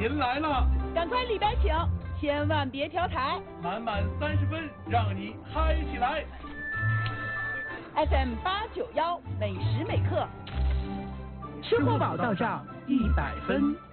您来了， 赶快里边请，千万别调台。 满满30分，让你嗨起来。 FM 891，每时每刻， 生活宝到账100分。